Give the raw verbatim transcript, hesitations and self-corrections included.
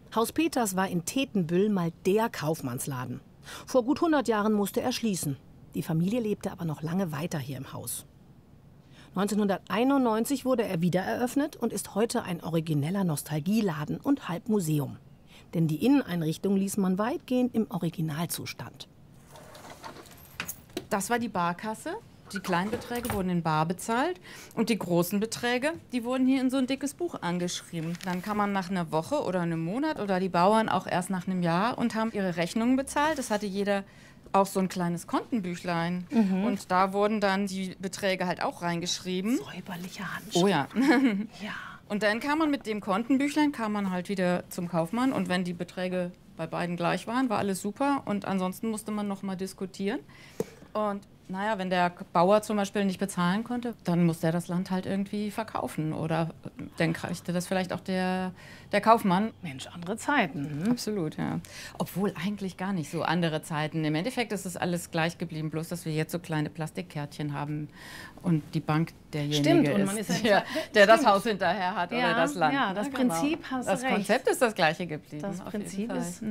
Haus Peters war in Tetenbüll mal der Kaufmannsladen. Vor gut hundert Jahren musste er schließen. Die Familie lebte aber noch lange weiter hier im Haus. neunzehnhunderteinundneunzig wurde er wieder eröffnet und ist heute ein origineller Nostalgieladen und halb Museum. Denn die Inneneinrichtung ließ man weitgehend im Originalzustand. Das war die Barkasse. Die kleinen Beträge wurden in bar bezahlt und die großen Beträge, die wurden hier in so ein dickes Buch angeschrieben. Dann kann man nach einer Woche oder einem Monat oder die Bauern auch erst nach einem Jahr und haben ihre Rechnungen bezahlt. Das hatte jeder auch so ein kleines Kontenbüchlein. Mhm. Und da wurden dann die Beträge halt auch reingeschrieben. Säuberliche Handschrift. Oh ja. Ja. Und dann kam man mit dem Kontenbüchlein, kam man halt wieder zum Kaufmann. Und wenn die Beträge bei beiden gleich waren, war alles super. Und ansonsten musste man noch mal diskutieren. Und naja, wenn der Bauer zum Beispiel nicht bezahlen konnte, dann musste er das Land halt irgendwie verkaufen. Oder dann kriegte das vielleicht auch der, der Kaufmann. Mensch, andere Zeiten. Hm? Absolut, ja. Obwohl eigentlich gar nicht so andere Zeiten. Im Endeffekt ist es alles gleich geblieben, bloß dass wir jetzt so kleine Plastikkärtchen haben und die Bank derjenige Stimmt, und ist, man ist der, der das Haus hinterher hat ja, oder das Land. Ja, das ja, Prinzip genau. hast du Das recht. Konzept ist das gleiche geblieben. Das Prinzip ist